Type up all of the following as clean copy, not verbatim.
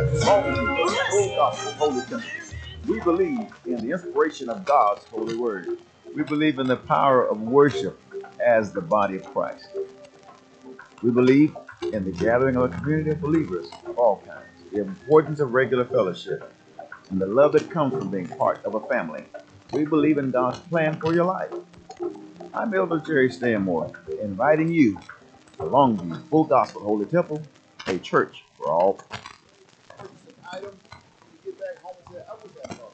Longview Full Gospel Holy Temple. We believe in the inspiration of God's holy word. We believe in the power of worship as the body of Christ. We believe in the gathering of a community of believers of all kinds, the importance of regular fellowship, and the love that comes from being part of a family. We believe in God's plan for your life. I'm Elder Jerry Stanmore, inviting you to Longview Full Gospel Holy Temple, a church for all. Item, you get back home and say, I wish I thought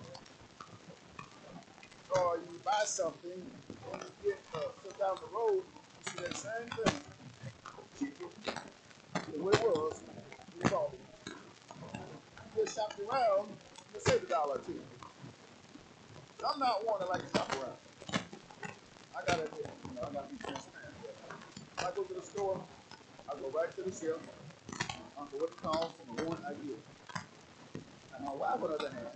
that. Or you buy something, and you get sit down the road, you see that same thing, cheaper than what it was, you bought it. You just shopped around, you save $1 or two. So I'm not one that like to shop around. I gotta admit, I gotta be transparent. If I go to the store, I go right to the shelf, I know what it costs, and the one I get. And my wife, on the other hand,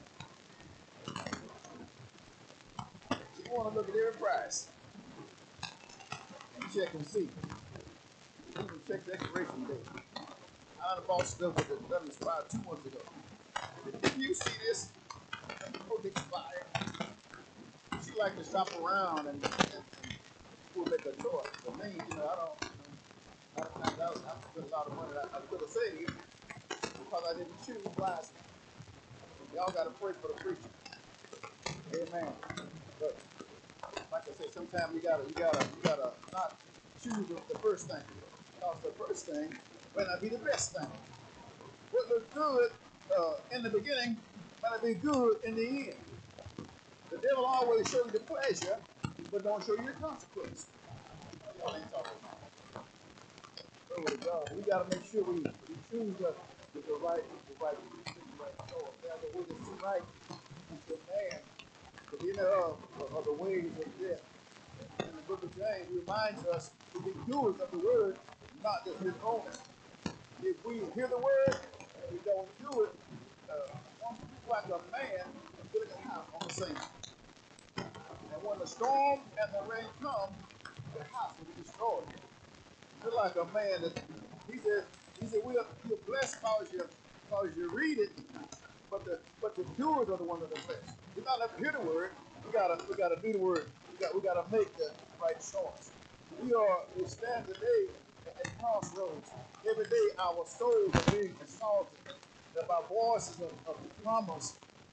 she want to look at every price and check and see. Even check the expiration date. I done bought stuff that expired 2 months ago. If you see this, oh, they expire. She like to shop around and we'll make a choice. For me, I spent a lot of money I could have saved because I didn't choose wisely. Y'all got to pray for the preacher. Amen. But like I said, sometimes you gotta not choose the first thing. Because the first thing may not be the best thing. What looks good in the beginning might not be good in the end. The devil always shows you the pleasure, but don't show you the consequence. Y'all ain't talking about. Glory to God. We gotta make sure we choose the right choice. There's a way to see right unto a man, but in of the ways of death. In the book of James, he reminds us to be doers of the word, not just his owners. If we hear the word and we don't do it, one like a man building a house on the sand. And when the storm and the rain come, the house will be destroyed. Just like a man that he said, we're blessed because you read it, but the doers are the ones that are blessed. We not let hear the word. We gotta do the word. We gotta make the right choice. We stand today at crossroads. Every day our souls are being assaulted by voices of promise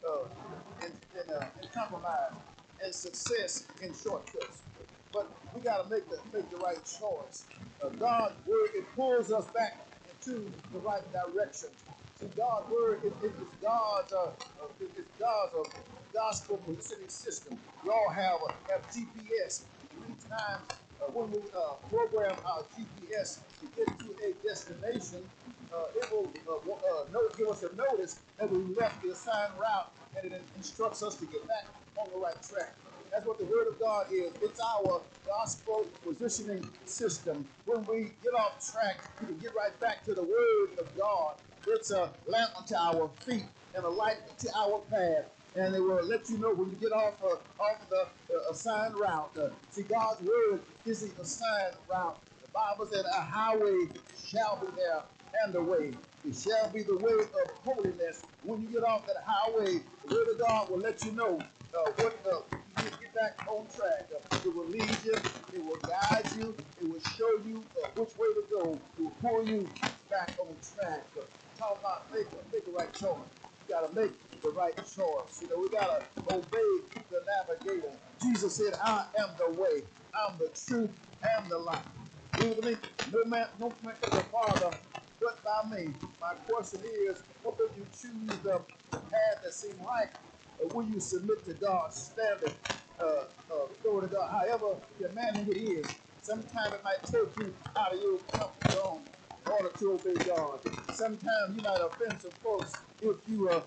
and compromise and success in shortcuts. But we gotta make the right choice. God's word, it pulls us back into the right direction. See, God's word is God's gospel positioning system. We all have GPS. Many times when we program our GPS to get to a destination, it will give us a notice that we left the assigned route, and it instructs us to get back on the right track. That's what the Word of God is. It's our gospel positioning system. When we get off track, we can get right back to the Word of God. It's a lamp unto our feet and a light to our path. And it will let you know when you get off the assigned route. See, God's Word is the assigned route. The Bible said a highway shall be there and the way. It shall be the way of holiness. When you get off that highway, the Word of God will let you know get back on track. It will lead you. It will guide you. It will show you which way to go. It will pull you back on track. Talk about make the right choice. You got to make the right choice. We got to obey the navigator. Jesus said, I am the way. I'm the truth and the life. Believe me, no man to the Father but by me. My question is, what will you choose the path that seems right? Or will you submit to God's standard? Glory to God. However demanding it is, sometimes it might take you out of your comfort zone in order to obey God. Sometimes you might offend some folks if you